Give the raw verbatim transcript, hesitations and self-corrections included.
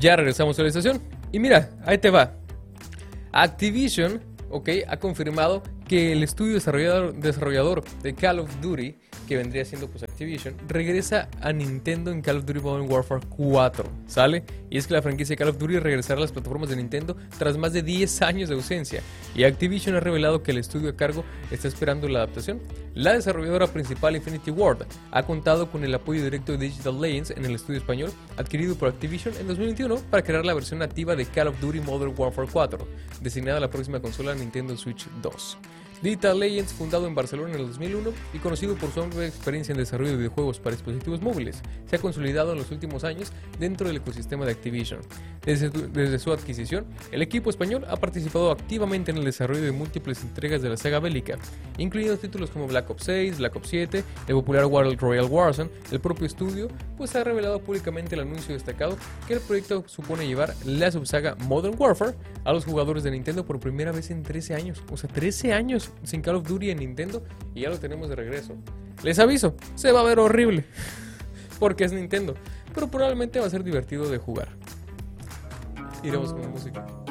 Ya regresamos a la estación. Y mira, ahí te va. Activision, ok, ha confirmado que el estudio desarrollador, desarrollador de Call of Duty, que vendría siendo pues Activision, regresa a Nintendo en Call of Duty Modern Warfare cuatro, ¿sale? Y es que la franquicia de Call of Duty regresará a las plataformas de Nintendo tras más de diez años de ausencia, y Activision ha revelado que el estudio a cargo está esperando la adaptación. La desarrolladora principal, Infinity Ward, ha contado con el apoyo directo de Digital Legends en el estudio español, adquirido por Activision en dos mil veintiuno para crear la versión nativa de Call of Duty Modern Warfare cuatro, designada a la próxima consola Nintendo Switch dos. Digital Legends, fundado en Barcelona en el dos mil uno y conocido por su amplia experiencia en desarrollo de videojuegos para dispositivos móviles, se ha consolidado en los últimos años dentro del ecosistema de Activision. Desde, desde su adquisición, el equipo español ha participado activamente en el desarrollo de múltiples entregas de la saga bélica, incluyendo títulos como Black Ops seis, Black Ops siete, el popular Battle Royale Warzone. El propio estudio pues ha revelado públicamente el anuncio destacado que el proyecto supone llevar la subsaga Modern Warfare a los jugadores de Nintendo por primera vez en trece años. O sea, trece años sin Call of Duty en Nintendo y ya lo tenemos de regreso. Les aviso, se va a ver horrible porque es Nintendo, pero probablemente va a ser divertido de jugar. Iremos con la música.